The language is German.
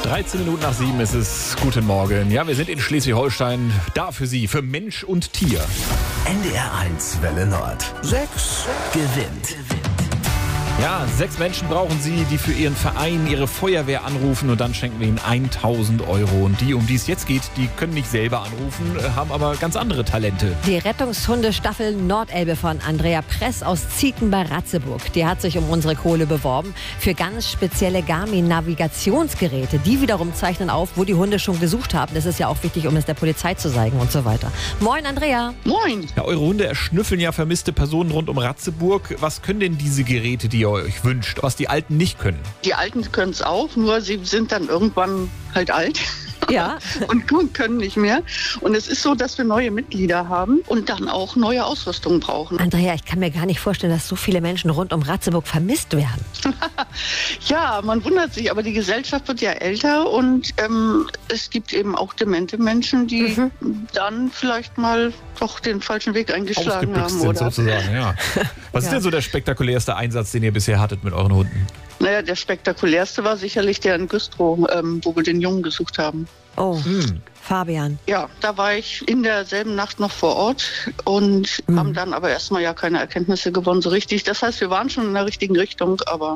13 Minuten nach 7 ist es. Guten Morgen. Ja, wir sind in Schleswig-Holstein. Da für Sie, für Mensch und Tier. NDR 1 Welle Nord. 6 gewinnt. Ja, 6 Menschen brauchen Sie, die für Ihren Verein, Ihre Feuerwehr anrufen und dann schenken wir Ihnen 1.000 €. Und die, um die es jetzt geht, die können nicht selber anrufen, haben aber ganz andere Talente. Die Rettungshunde-Staffel Nordelbe von Andrea Press aus Zieten bei Ratzeburg. Die hat sich um unsere Kohle beworben für ganz spezielle Garmin-Navigationsgeräte. Die wiederum zeichnen auf, wo die Hunde schon gesucht haben. Das ist ja auch wichtig, um es der Polizei zu zeigen und so weiter. Moin, Andrea. Moin. Ja, eure Hunde erschnüffeln ja vermisste Personen rund um Ratzeburg. Was können denn diese Geräte, die ihr euch wünscht, was die Alten nicht können? Die Alten können es auch, nur sie sind dann irgendwann halt alt. Ja. Und können nicht mehr. Und es ist so, dass wir neue Mitglieder haben und dann auch neue Ausrüstung brauchen. Andrea, ich kann mir gar nicht vorstellen, dass so viele Menschen rund um Ratzeburg vermisst werden. Ja, man wundert sich, aber die Gesellschaft wird ja älter und es gibt eben auch demente Menschen, die dann vielleicht mal doch den falschen Weg eingeschlagen Ausgebüxt haben. sind Oder? sozusagen, ja. Was ist denn so der spektakulärste Einsatz, den ihr bisher hattet mit euren Hunden? Naja, der spektakulärste war sicherlich der in Güstrow, wo wir den Jungen gesucht haben. Oh, Fabian. Ja, da war ich in derselben Nacht noch vor Ort und haben dann aber erstmal ja keine Erkenntnisse gewonnen so richtig. Das heißt, wir waren schon in der richtigen Richtung, aber